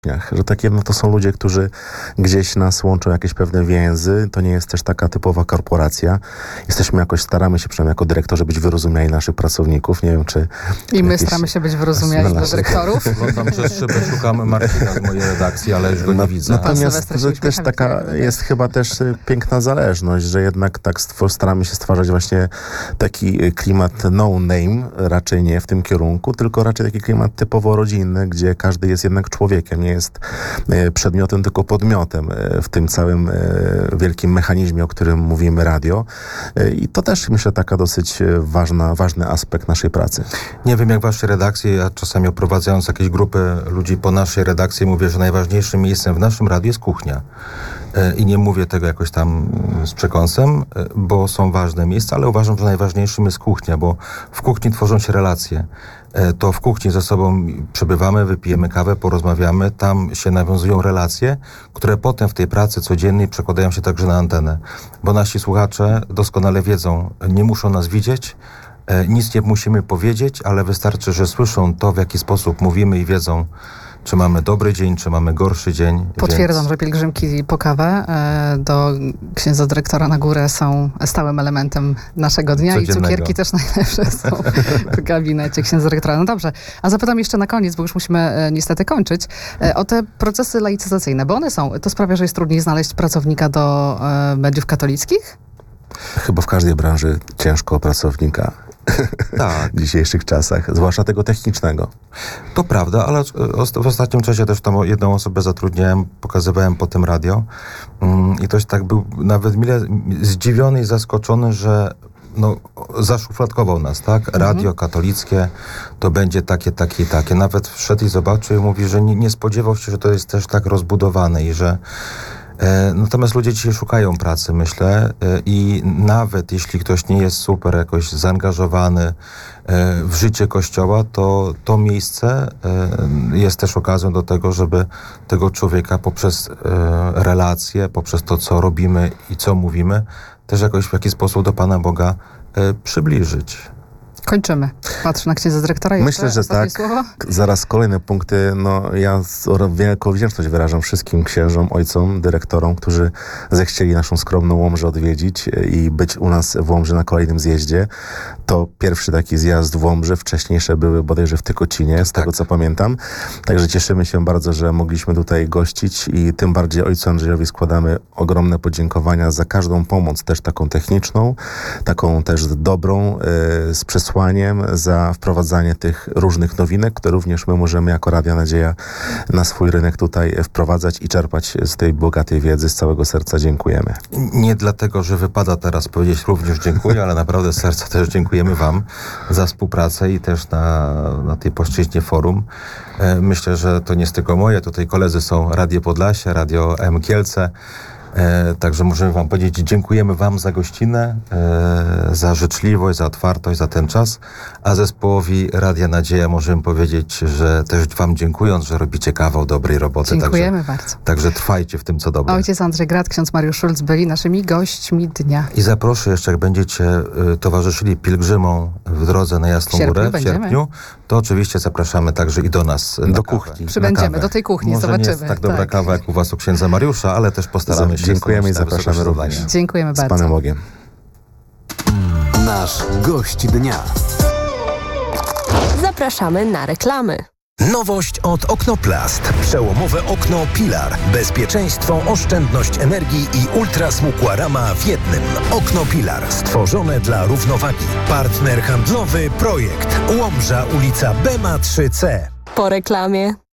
że takie, no to są ludzie, którzy gdzieś nas łączą jakieś pewne więzy. To nie jest też taka typowa korporacja. Jesteśmy jakoś, staramy się przynajmniej jako dyrektorzy być wyrozumiali naszych pracowników. Nie wiem, czy... I my staramy się być wyrozumiali dla dyrektorów. Tam przez szybę szukamy Marcina z mojej redakcji, ale już go nie widzę. Natomiast też taka jest chyba też piękna zależność, że jednak tak staramy się stwarzać właśnie taki klimat no name, raczej nie w tym kierunku, tylko raczej taki klimat typowo rodzinny, gdzie każdy jest jednak człowiekiem, nie jest przedmiotem, tylko podmiotem w tym całym wielkim mechanizmie, o którym mówimy, radio. I to też, myślę, taka dosyć ważny aspekt naszej pracy. Nie wiem, jak w waszej redakcji, ja czasami oprowadzając jakieś grupy ludzi po naszej redakcji, mówię, że najważniejszym miejscem w naszym radiu jest kuchnia. I nie mówię tego jakoś tam z przekąsem, bo są ważne miejsca, ale uważam, że najważniejszym jest kuchnia, bo w kuchni tworzą się relacje. To w kuchni ze sobą przebywamy, wypijemy kawę, porozmawiamy, tam się nawiązują relacje, które potem w tej pracy codziennej przekładają się także na antenę. Bo nasi słuchacze doskonale wiedzą, nie muszą nas widzieć, nic nie musimy powiedzieć, ale wystarczy, że słyszą to, w jaki sposób mówimy i wiedzą, czy mamy dobry dzień, czy mamy gorszy dzień. Potwierdzam, że pielgrzymki po kawę do księdza dyrektora na górę są stałym elementem naszego dnia codziennego. I cukierki też najlepsze są w gabinecie księdza dyrektora. No dobrze, a zapytam jeszcze na koniec, bo już musimy niestety kończyć, o te procesy laicyzacyjne, bo one są. To sprawia, że jest trudniej znaleźć pracownika do mediów katolickich? Chyba w każdej branży ciężko o pracownika. Tak. W dzisiejszych czasach, zwłaszcza tego technicznego. To prawda, ale w ostatnim czasie też tam jedną osobę zatrudniałem, pokazywałem po tym radio i ktoś tak był nawet mile zdziwiony i zaskoczony, że zaszufladkował nas, tak? Radio katolickie to będzie takie. Nawet wszedł i zobaczył i mówi, że nie spodziewał się, że to jest też tak rozbudowane i że natomiast ludzie dzisiaj szukają pracy, myślę, i nawet jeśli ktoś nie jest super jakoś zaangażowany w życie Kościoła, to miejsce jest też okazją do tego, żeby tego człowieka poprzez relacje, poprzez to, co robimy i co mówimy, też jakoś w jakiś sposób do Pana Boga przybliżyć. Kończymy. Patrzę na księdza dyrektora. Myślę, że tak. Słowo? Zaraz kolejne punkty. Ja wielką wdzięczność wyrażam wszystkim księżom, ojcom, dyrektorom, którzy zechcieli naszą skromną Łomżę odwiedzić i być u nas w Łomży na kolejnym zjeździe. To pierwszy taki zjazd w Łomży. Wcześniejsze były bodajże w Tykocinie, z tego co pamiętam. Także cieszymy się bardzo, że mogliśmy tutaj gościć i tym bardziej ojcu Andrzejowi składamy ogromne podziękowania za każdą pomoc, też taką techniczną, taką też dobrą, z przesłaniem, za wprowadzanie tych różnych nowinek, które również my możemy jako Radia Nadzieja na swój rynek tutaj wprowadzać i czerpać z tej bogatej wiedzy. Z całego serca dziękujemy. Nie dlatego, że wypada teraz powiedzieć również dziękuję, ale naprawdę z serca też dziękujemy wam za współpracę i też na tej płaszczyźnie forum. Myślę, że to nie jest tylko moje. Tutaj koledzy są Radio Podlasie, Radio M Kielce. Także możemy wam powiedzieć, dziękujemy wam za gościnę, za życzliwość, za otwartość, za ten czas, a zespołowi Radia Nadzieja możemy powiedzieć, że też wam dziękując, że robicie kawał dobrej roboty. Dziękujemy bardzo. Także trwajcie w tym, co dobre. Ojciec Andrzej Grad, ksiądz Mariusz Szulc byli naszymi gośćmi dnia. I zaproszę jeszcze, jak będziecie towarzyszyli pielgrzymom w drodze na Jasną Górę w sierpniu, to oczywiście zapraszamy także i do nas do kuchni. Przybędziemy do tej kuchni, może zobaczymy. Nie jest tak dobra kawa jak u was u księdza Mariusza, ale też postaramy się. Dziękujemy i zapraszamy również. Dziękujemy bardzo. Z Panem Bogiem. Nasz gość dnia. Zapraszamy na reklamy. Nowość od Oknoplast. Przełomowe okno Pilar. Bezpieczeństwo, oszczędność energii i ultrasmukła rama w jednym. Okno Pilar. Stworzone dla równowagi. Partner handlowy Projekt. Łomża, ulica Bema 3C. Po reklamie.